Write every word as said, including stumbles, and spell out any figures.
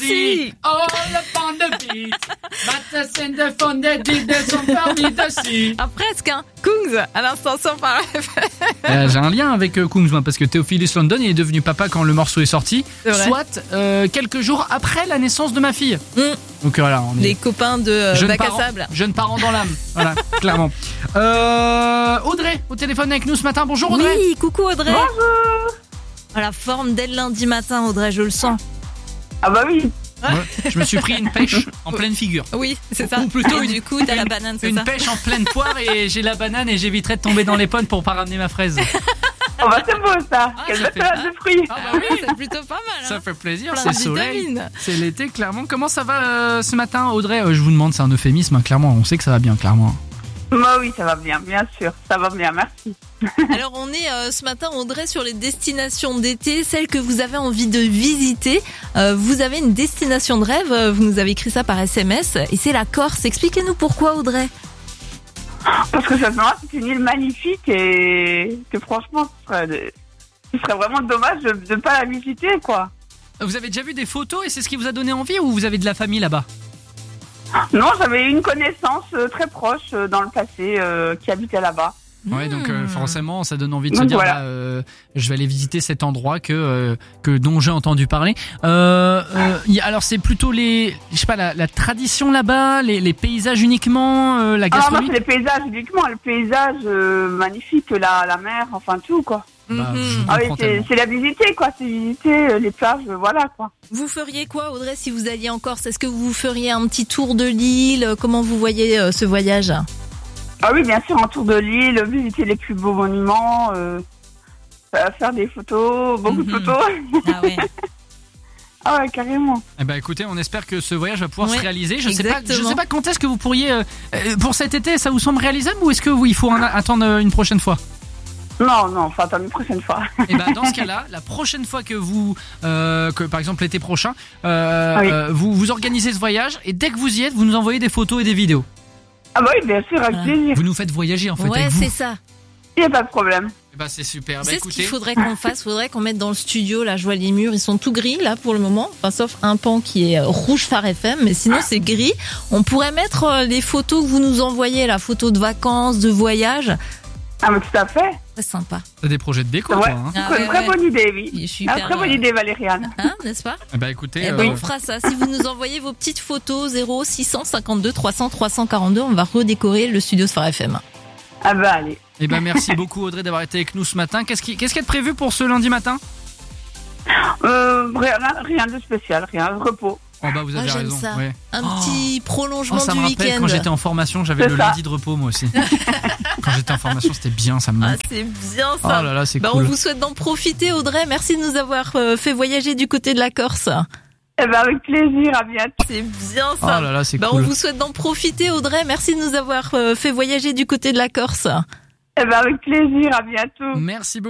see all upon the beat. But the the fun that did the song for me to see. Ah, presque, hein. Kungs, à l'instant sur Phare F M. Euh, j'ai un lien avec euh, Kungs, moi, parce que Theophilus London, il est devenu papa quand le morceau est sorti, soit euh, quelques jours après la naissance de ma fille. Mm. Donc voilà, on est les copains de euh, Bac à Sable. Jeunes parents dans l'âme, voilà, clairement. Euh, Audrey, au téléphone avec nous ce matin. Bonjour Audrey. Oui, coucou Audrey. Bonjour. À la forme dès le lundi matin, Audrey, je le sens. Ah bah oui. Ouais, je me suis pris une pêche en pleine figure. Oui, c'est ça. Ou plutôt et une, du coup, t'as une, la banane, c'est une ça. Une pêche en pleine poire et j'ai la banane et j'éviterai de tomber dans les pommes pour pas ramener ma fraise. Oh bah c'est beau ça. Ah, Quelle ça belle fait- salade de fruits. Ah bah oui, C'est plutôt pas mal. Hein. ça fait plaisir, Plein c'est de soleil, vitamines. c'est l'été, clairement. Comment ça va euh, ce matin, Audrey? Euh, Je vous demande, c'est un euphémisme, hein, clairement. On sait que ça va bien, clairement. Bah oui, ça va bien, bien sûr. Ça va bien, merci. Alors on est euh, ce matin, Audrey, sur les destinations d'été, celles que vous avez envie de visiter. Euh, vous avez une destination de rêve, euh, vous nous avez écrit ça par S M S, et c'est la Corse. Expliquez-nous pourquoi, Audrey. Parce que ça c'est une île magnifique et que franchement, ce serait, de- ce serait vraiment dommage de ne pas la visiter, quoi. Vous avez déjà vu des photos et c'est ce qui vous a donné envie, ou vous avez de la famille là-bas? Non, j'avais une connaissance euh, très proche euh, dans le passé euh, qui habitait là-bas. Ouais, donc euh, Hmm. forcément, ça donne envie de se Donc dire, voilà. bah, euh, je vais aller visiter cet endroit que euh, que dont j'ai entendu parler. Euh, euh, y a- alors c'est plutôt les, je sais pas, la, la tradition là-bas, les, les paysages uniquement, euh, la Ah, moi, gastronomie. c'est les paysages uniquement, le paysage euh, magnifique, la, la mer, enfin tout, quoi. Bah, je Mhm. vous Ah oui, comprends c'est tellement. c'est la visiter, quoi. C'est visiter euh, les plages, euh, voilà, quoi. Vous feriez quoi, Audrey, si vous alliez en Corse? Est-ce que vous feriez un petit tour de l'île? Comment vous voyez euh, ce voyage? Ah oui, bien sûr, un tour de l'île, visiter les plus beaux monuments, euh, euh, faire des photos, beaucoup de Mhm. photos. Ah ouais. Ah ouais, carrément. Eh ben écoutez, on espère que ce voyage va pouvoir Ouais, se réaliser. Je sais pas, je exactement. sais pas quand est-ce que vous pourriez euh, euh, pour cet été, ça vous semble réalisable ou est-ce que vous, il faut en a- attendre euh, une prochaine fois? Non, non, faut attendre une prochaine fois. Et ben dans ce cas-là, la prochaine fois que vous, euh, que par exemple l'été prochain, euh, Oui. euh, vous vous organisez ce voyage et dès que vous y êtes, vous nous envoyez des photos et des vidéos. Ah bah oui, bien sûr, avec Ah. plaisir. Vous nous faites voyager en fait Ouais, avec vous. c'est ça. Il n'y a pas de problème. Eh ben c'est super. Bah C'est ce écoutez, qu'il faudrait qu'on fasse. Faudrait qu'on mette dans le studio. Là, je vois les murs, ils sont tout gris là pour le moment. Enfin, sauf un pan qui est euh, rouge Phare F M, mais sinon c'est gris. On pourrait mettre euh, les photos que vous nous envoyez, la photo de vacances, de voyage. Ah mais tout à fait. Très sympa. t'as des projets de déco, Ouais. toi. Hein. Ah C'est une ouais, très ouais. bonne idée, oui. Il est Ah, super. très bonne euh, idée, Valériane. Hein, n'est-ce pas? Eh ben écoutez, Eh ben, euh, on fera ça. Si vous nous envoyez vos petites photos zéro six cent cinquante-deux trois cents trois cent quarante-deux, on va redécorer le studio de Phare F M. Ah bah allez. eh ben merci beaucoup Audrey d'avoir été avec nous ce matin. Qu'est-ce qui, qu'est-ce qui est prévu pour ce lundi matin? Euh, rien, rien de spécial, rien, repos. Oh bah vous Ah, avez j'aime raison. ça. Ouais. Un Oh. petit prolongement Oh, ça du me rappelle week-end. quand j'étais en formation, j'avais C'est le ça. lundi de repos moi aussi. Quand j'étais en formation, c'était bien, ça me Ah, manque. c'est bien Oh ça. là là, c'est Bah, cool. on vous souhaite d'en profiter, Audrey. Merci de nous avoir euh, fait voyager du côté de la Corse. Eh ben avec plaisir, à bientôt. C'est bien Oh ça. là là, c'est Bah, cool. on vous souhaite d'en profiter, Audrey. Merci de nous avoir euh, fait voyager du côté de la Corse. Eh ben avec plaisir, à bientôt. Merci beaucoup.